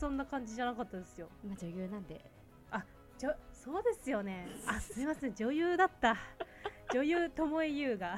そんな感じじゃなかったですよ。 まあ女優なんで。 そうですよね。すいません、女優だった女優友江優が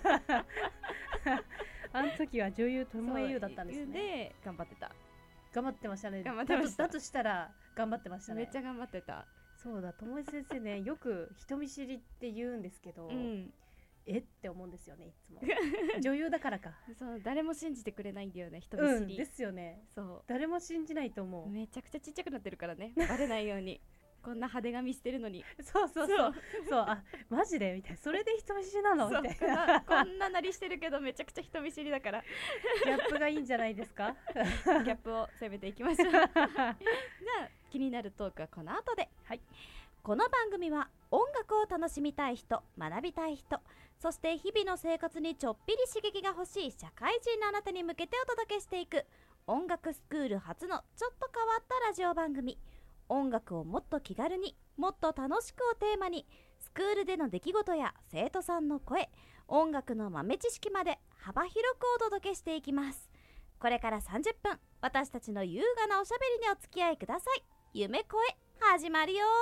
あの時は女優友江優だったんですね。 で頑張ってた。 頑張ってましたね。 頑張ってました。 だとしたら頑張ってましたね。 めっちゃ頑張ってた。 そうだ、友江先生ね、よく人見知りって言うんですけど、って思うんですよね、いつも女優だからか。 そう誰も信じてくれないんだよね、人見知り、 ですよね。 そう誰も信じないと思う。 めちゃくちゃちっちゃくなってるからね、バレないようにこんな派手髪してるのにそうマジでみたいな、それで人見知りなのみたいなこんななりしてるけどめちゃくちゃ人見知りだからギャップがいいんじゃないですかギャップを攻めていきましょうじゃあ気になるトークはこの後で。この番組は音楽を楽しみたい人、学びたい人、そして日々の生活にちょっぴり刺激が欲しい社会人のあなたに向けてお届けしていく音楽スクール初のちょっと変わったラジオ番組。音楽をもっと気軽に、もっと楽しくをテーマに、スクールでの出来事や生徒さんの声、音楽の豆知識まで幅広くお届けしていきます。これから30分、私たちの優雅なおしゃべりにお付き合いください。夢声始まるよ。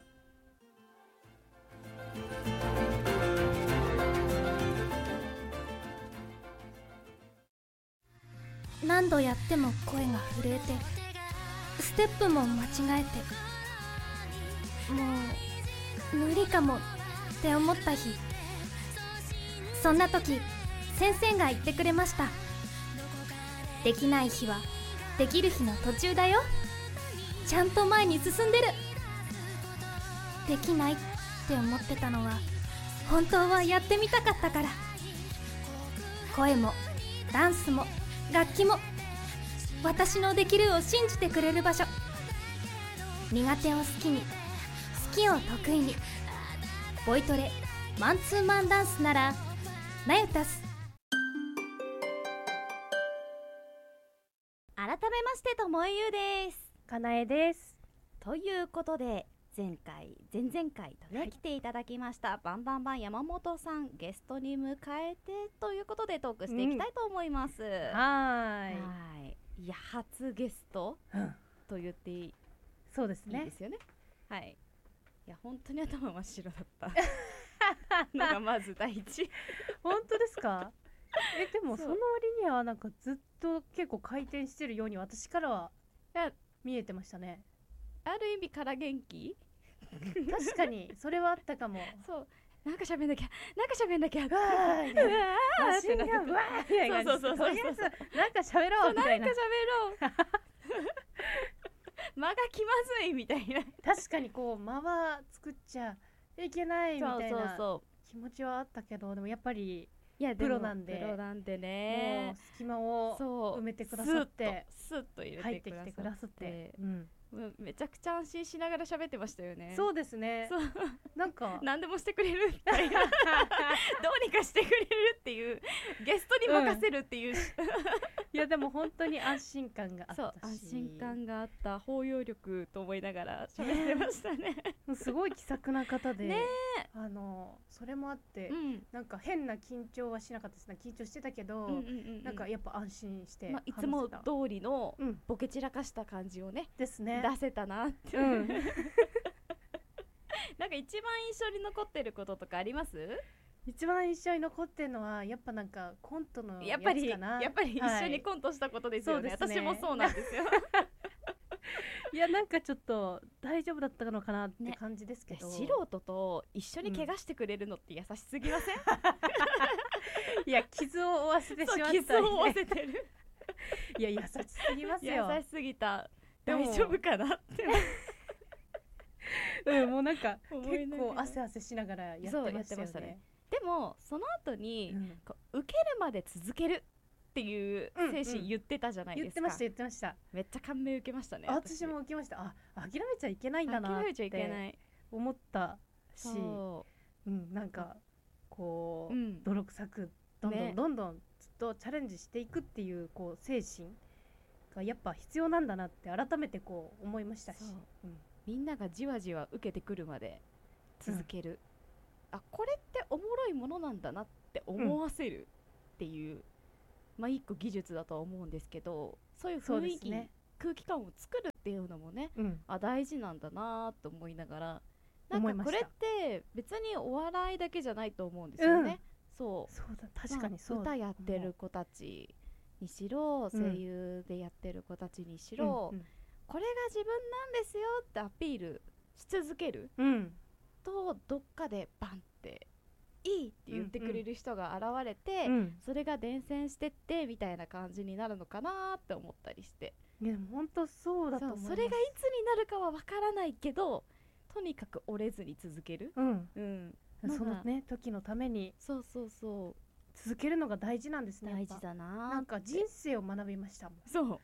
何度やっても声が震えて、ステップも間違えて、もう無理かもって思った日、そんな時先生が言ってくれました。できない日はできる日の途中だよ。ちゃんと前に進んでる。できないって思ってたのは本当はやってみたかったから。声もダンスも楽器も私のできるを信じてくれる場所。苦手を好きに、好きを得意に。ボイトレマンツーマンダンスならナユタス。 改めましてともえゆうです。 かなえです。 ということで前回前々回とね、来ていただきましたバンバンバン山本さんゲストに迎えてということでトークしていきたいと思います。いや初ゲスト、と言っていい、 そうですね。 いいですよね。はい。いや本当に頭真っ白だったのがまず第一本当ですか？でもその割にはなんかずっと結構回転してるように私からは見えてましたね。 ある意味から元気確かにそれはあったかも。 そうなんか喋んなきゃなんか喋んなきゃわーってなってて、わーみたいな感じで、とりあえずなんか喋ろうみたいな。 なんか喋ろう間が気まずいみたいな。 確かにこう間は作っちゃいけないみたいな気持ちはあったけど、でもやっぱりプロなんでね、もう隙間を埋めてくださって、 スッと入れてくださって、めちゃくちゃ安心しながら喋ってましたよね。 そうですね。なんか何でもしてくれるみたいなどうにかしてくれるっていう、ゲストに任せるっていう、 いやでも本当に安心感があったし、 安心感があった、包容力と思いながら喋ってましたねすごい気さくな方で、それもあって、なんか変な緊張はしなかったですね。緊張してたけど、なんかやっぱ安心していつも通りのボケ散らかした感じをね、 ですね、 出せたなってなんか一番印象に残ってることとかあります？ 一番印象に残ってるのはやっぱなんかコントのやつかな。 やっぱり一緒にコントしたことですよね。私もそうなんですよいやなんかちょっと大丈夫だったのかなって感じですけど、 素人と一緒に怪我してくれるのって優しすぎません？ いや傷を負わせてしまった、 傷を負わせてるいや優しすぎますよ。 優しすぎた。大丈夫かなってもうなんか結構汗汗しながらやってましたよね。 でもその後に、受けるまで続けるっていう精神言ってたじゃないですか。 言ってました。 めっちゃ感銘受けましたね。 私も受けました。諦めちゃいけないんだなって思ったし、なんかこう、泥臭くどんどんずっとチャレンジしていくっていうこう精神がやっぱ必要なんだなって改めてこう思いましたし、 みんながじわじわ受けてくるまで続ける、これっておもろいものなんだなって思わせるっていう、一個技術だとは思うんですけど、そういう雰囲気空気感を作るっていうのもね、大事なんだなと思いながら、 なんかこれって別にお笑いだけじゃないと思うんですよね。そうだ、確かにそうだ、 歌やってる子たちにしろ、声優でやってる子たちにしろ、これが自分なんですよってアピールし続ける、とどっかでバンっていいって言ってくれる人が現れて、それが伝染してってみたいな感じになるのかなって思ったりして。 いや本当そうだと思います。 それがいつになるかはわからないけど、とにかく折れずに続ける、 そのね時のために続けるのが大事なんですね。 大事だな。 なんか人生を学びましたもん。 そう、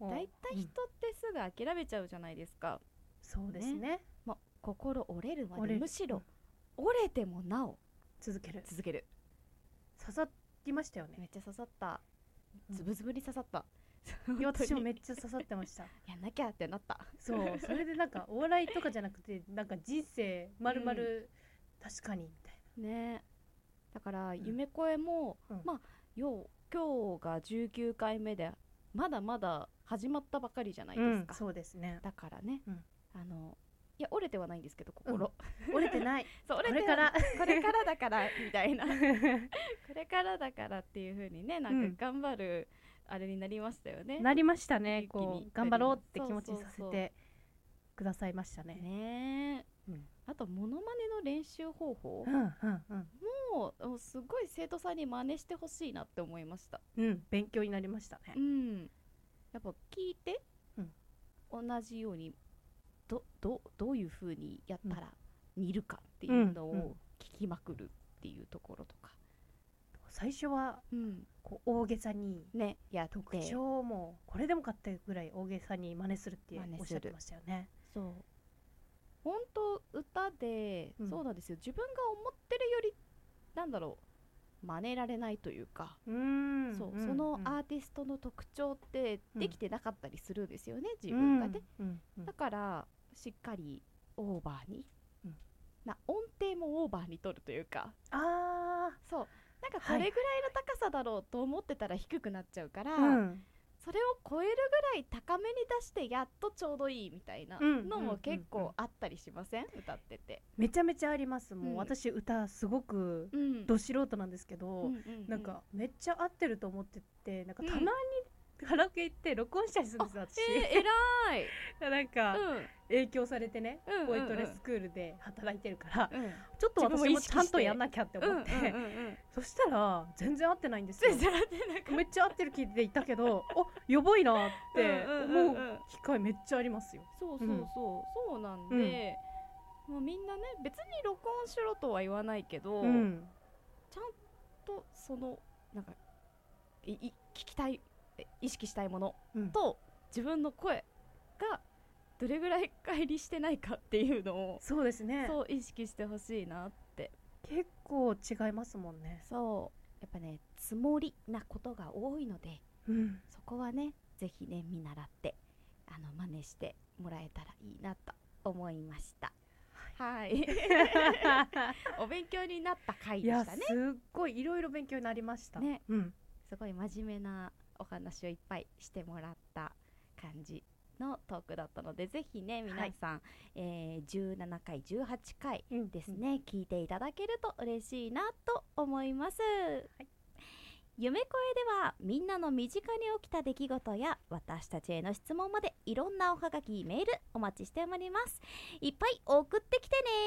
だいたい人ってすぐ諦めちゃうじゃないですか。 そうですね。 心折れるまで、むしろ折れてもなお続ける。刺さりましたよね。 めっちゃ刺さった、ズブズブに刺さった。 私もめっちゃ刺さってました。 やんなきゃってなった。 それでなんかお笑いとかじゃなくて、なんか人生まるまる確かにみたいなね。だから夢声も、今日が19回目でまだまだ始まったばかりじゃないですか。 そうですね。 だからね、いや折れてはないんですけど、心、 折れてない。 そう、これからだからみたいなこれからだからっていう風にね、なんか頑張るあれになりましたよね。 なりましたね。こう頑張ろうって気持ちにさせてくださいましたね。あとモノマネの練習方法もうすごい生徒さんに真似してほしいなって思いました。 勉強になりましたね。 やっぱ聞いて、同じようにどういう風にやったら似るかっていうのを聞きまくるっていうところとか、 最初はこう大げさにねやって特徴もこれでもかってぐらい大げさに真似するっておっしゃってましたよね。 そう本当歌で、そうなんですよ。自分が思ってるよりなんだろう、真似られないというか、そのアーティストの特徴ってできてなかったりするんですよね、自分がね。だからしっかりオーバーに、音程もオーバーに取るというか、そうなんかこれぐらいの高さだろうと思ってたら低くなっちゃうから、それを超えるぐらい高めに出してやっとちょうどいいみたいなのも結構あったりしません？歌っててめちゃめちゃあります。もう私歌すごくど素人なんですけど、なんかめっちゃ合ってると思ってて、なんかたまにカラオケ行って録音したりするんですよ、私。 偉いなんか影響されてね、ボイトレスクールで働いてるから、ちょっと私もちゃんとやんなきゃって思って、そしたら全然合ってないんですよ。めっちゃ合ってる聞いていたけど、やばいなって思う機会めっちゃありますよ。 そうなんで、もうみんなね、別に録音しろとは言わないけど、ちゃんとそのなんか聞きたい、意識したいものと、自分の声がどれぐらい乖離してないかっていうのを、 そうですね、 そう意識してほしいなって。 結構違いますもんね。 そうやっぱね、つもりなことが多いので、そこはねぜひね見習って真似してもらえたらいいなと思いました。はいお勉強になった回でしたね。 いやすっごいいろいろ勉強になりましたね。 すごい真面目なお話をいっぱいしてもらった感じのトークだったので、ぜひね皆さん、17回18回ですね、聞いていただけると嬉しいなと思います。夢声ではみんなの身近に起きた出来事や私たちへの質問までいろんなおはがきメールお待ちしております。いっぱい送ってきてね。